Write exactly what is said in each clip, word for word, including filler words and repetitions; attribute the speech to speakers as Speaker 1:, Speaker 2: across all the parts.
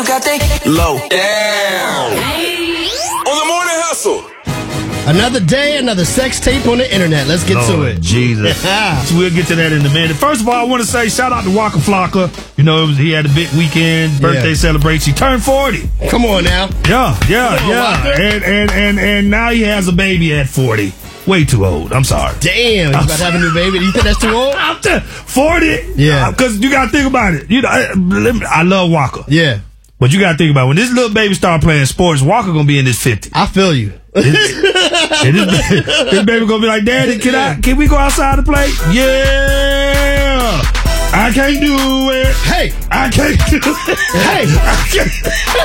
Speaker 1: you got that low down. On the morning hustle.
Speaker 2: Another day, another sex tape on the internet. Let's get
Speaker 3: Lord
Speaker 2: to it.
Speaker 3: Jesus. So we'll get to that in a minute. First of all, I want to say shout out to Waka Flocka. You know, it was, he had a big weekend, birthday
Speaker 2: Yeah.
Speaker 3: celebration. He turned forty.
Speaker 2: Come on now.
Speaker 3: Yeah, yeah,
Speaker 2: Come on,
Speaker 3: yeah.
Speaker 2: Waka.
Speaker 3: And, and, and, and now he has a baby at forty. Way too old. I'm sorry.
Speaker 2: Damn, you about to have a new baby? Do you think that's too old?
Speaker 3: I'm t- forty?
Speaker 2: Yeah.
Speaker 3: Because you got to think about it. You know, I, let me- I love Waka.
Speaker 2: Yeah.
Speaker 3: But you got to think about it. When this little baby start playing sports, Walker going to be in his fifties.
Speaker 2: I feel you.
Speaker 3: And this, this baby gonna be like, Daddy, can I? Can we go outside to play? Yeah, I can't do it.
Speaker 2: Hey,
Speaker 3: I can't do it.
Speaker 2: hey,
Speaker 3: I can't.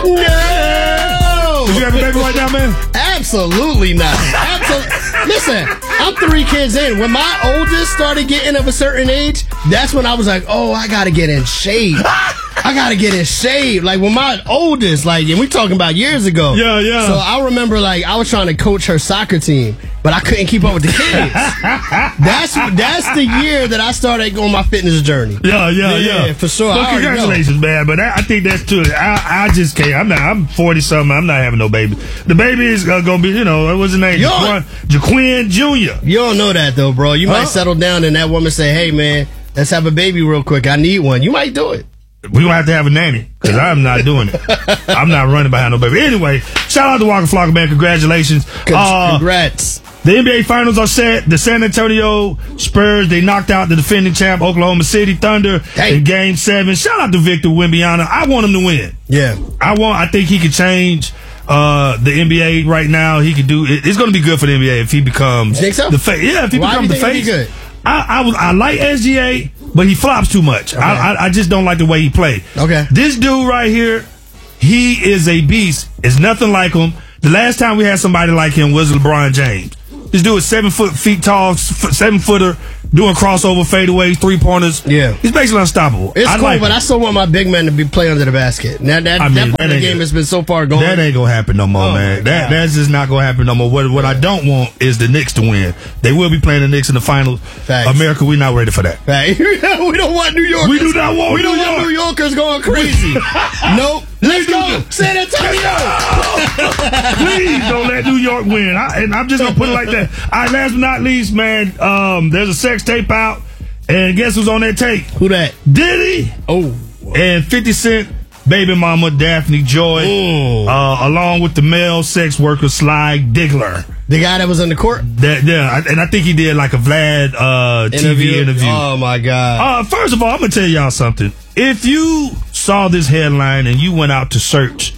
Speaker 2: no.
Speaker 3: Did you have a baby right now, man?
Speaker 2: Absolutely not. Absolutely. Listen, I'm three kids in. When my oldest started getting of a certain age, that's when I was like, oh, I gotta get in shape. I gotta get in shape. Like when my oldest, like, and we talking about years ago.
Speaker 3: Yeah, yeah.
Speaker 2: So I remember, like, I was trying to coach her soccer team, but I couldn't keep up with the kids. that's that's the year that I started on my fitness journey.
Speaker 3: Yeah, yeah, yeah,
Speaker 2: Yeah, for sure.
Speaker 3: Well,
Speaker 2: I already know.
Speaker 3: congratulations, man. But I, I think that's too. I, I just can't. I'm not. I'm forty something. I'm not having no baby. The baby is uh, gonna be. You know, what's his name?
Speaker 2: Yo.
Speaker 3: Jaquan, Jaquan Junior
Speaker 2: You don't know that though, bro. You
Speaker 3: Huh?
Speaker 2: might settle down and that woman say, "Hey, man, let's have a baby real quick. I need one." You might do it.
Speaker 3: We gonna have to have a nanny because I'm not doing it. I'm not running behind no baby. Anyway, shout out to Waka Flocka, man. Congratulations. Uh,
Speaker 2: Congrats.
Speaker 3: the N B A Finals are set. The San Antonio Spurs, they knocked out the defending champ Oklahoma City Thunder
Speaker 2: Hey.
Speaker 3: in Game Seven. Shout out to Victor Wembanyama. I want him to win.
Speaker 2: Yeah.
Speaker 3: I want. I think he could change uh, the N B A right now. He could do. It, it's going to be good for the N B A if he becomes
Speaker 2: You think so?
Speaker 3: the face. Yeah, if he
Speaker 2: Why
Speaker 3: becomes
Speaker 2: do
Speaker 3: the
Speaker 2: you think
Speaker 3: face.
Speaker 2: he'd be good?
Speaker 3: I, I was. I like S G A, but he flops too much.
Speaker 2: Okay.
Speaker 3: I, I I just don't like the way he played.
Speaker 2: Okay.
Speaker 3: This dude right here, he is a beast. It's nothing like him. The last time we had somebody like him was LeBron James. This dude is seven foot feet tall, f- seven footer, doing crossover fadeaways, three pointers.
Speaker 2: Yeah.
Speaker 3: He's basically unstoppable.
Speaker 2: It's
Speaker 3: I
Speaker 2: cool,
Speaker 3: like
Speaker 2: but
Speaker 3: him.
Speaker 2: I still want my big man to be play under the basket. Now that,
Speaker 3: I mean,
Speaker 2: that part
Speaker 3: that
Speaker 2: of the
Speaker 3: ain't
Speaker 2: game
Speaker 3: good.
Speaker 2: has been so far gone.
Speaker 3: That ain't gonna happen no more,
Speaker 2: Oh,
Speaker 3: man.
Speaker 2: my
Speaker 3: That
Speaker 2: God.
Speaker 3: that's just not gonna happen no more. What what I don't want is the Knicks to win. They will be playing the Knicks in the finals.
Speaker 2: Facts.
Speaker 3: America, we're not ready for that.
Speaker 2: Right. we don't want New Yorkers.
Speaker 3: We do not want
Speaker 2: We don't
Speaker 3: New
Speaker 2: want
Speaker 3: York.
Speaker 2: New Yorkers going crazy. Nope. Let's
Speaker 3: do
Speaker 2: go,
Speaker 3: not.
Speaker 2: San Antonio.
Speaker 3: Please don't let New York win. I, and I'm just gonna put it like that. All right, last but not least, man, um, there's a sex tape out, and guess who's on that tape?
Speaker 2: Who that?
Speaker 3: Diddy
Speaker 2: Oh.
Speaker 3: and fifty Cent baby mama Daphne Joy,
Speaker 2: Mm.
Speaker 3: uh, along with the male sex worker Sly Diggler.
Speaker 2: The guy that was in the court?
Speaker 3: That yeah, I- and I think he did like a Vlad uh, T V interview.
Speaker 2: Oh, my God.
Speaker 3: Uh, first of all, I'm gonna tell y'all something. If you saw this headline and you went out to search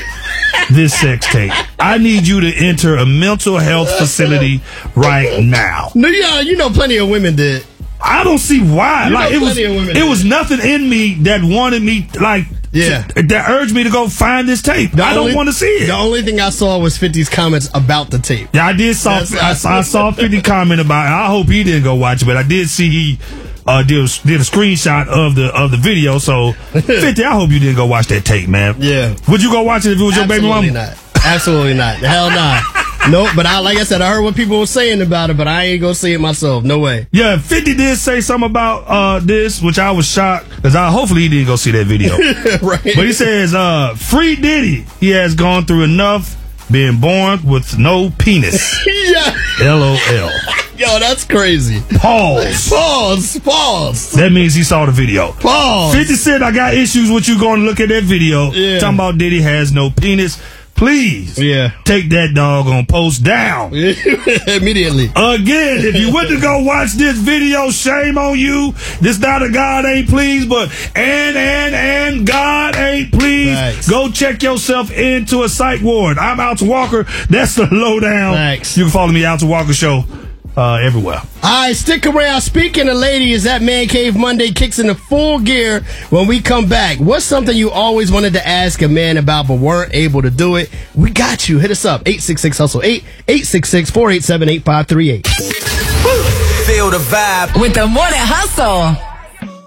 Speaker 3: this sex tape, I need you to enter a mental health facility right now.
Speaker 2: No, yeah, you know plenty of women did.
Speaker 3: I don't see why.
Speaker 2: You
Speaker 3: like
Speaker 2: know
Speaker 3: it was,
Speaker 2: plenty of women
Speaker 3: it
Speaker 2: do.
Speaker 3: was nothing in me that wanted me like.
Speaker 2: Yeah.
Speaker 3: to- that urged me to go find this tape.
Speaker 2: The
Speaker 3: I
Speaker 2: only-
Speaker 3: don't want to see it.
Speaker 2: The only thing I saw was fifty's comments about the tape.
Speaker 3: Yeah, I did saw.
Speaker 2: That's-
Speaker 3: I, I saw fifty comment about it. I hope he didn't go watch it, but I did see he uh, did a, did a screenshot of the of the video. So fifty, I hope you didn't go watch that tape, man.
Speaker 2: Yeah.
Speaker 3: Would you go watch it if it was your baby
Speaker 2: Absolutely
Speaker 3: mama?
Speaker 2: not. Absolutely not. Hell nah. Nope, but I like I said, I heard what people were saying about it, but I ain't gonna see it myself. No way.
Speaker 3: Yeah, fifty did say something about uh, this, which I was shocked because I hopefully he didn't go see that video.
Speaker 2: Right.
Speaker 3: But he says, uh, "Free Diddy. He has gone through enough being born with no penis."
Speaker 2: Yeah.
Speaker 3: L O L.
Speaker 2: Yo, that's crazy.
Speaker 3: Pause.
Speaker 2: Pause. Pause.
Speaker 3: That means he saw the video.
Speaker 2: Pause.
Speaker 3: fifty said, "I got issues with you going to look at that video.
Speaker 2: Yeah.
Speaker 3: Talking about Diddy has no penis. Please
Speaker 2: Yeah.
Speaker 3: take that doggone post down."
Speaker 2: Immediately.
Speaker 3: Again, if you went to go watch this video, shame on you. This not a God ain't pleased, but and, and, and God ain't pleased.
Speaker 2: Thanks.
Speaker 3: Go check yourself into a psych ward. I'm Alton Walker. That's the lowdown.
Speaker 2: Thanks.
Speaker 3: You can follow me, Alton Walker Show, uh, everywhere.
Speaker 2: All right, stick around. Speaking of ladies, that Man Cave Monday kicks into full gear when we come back. What's something you always wanted to ask a man about but weren't able to do it? We got you. Hit us up. eight six six hustle eight, eight six six, four eight seven, eight five three eight.
Speaker 1: Feel the vibe
Speaker 4: With the Morning Hustle.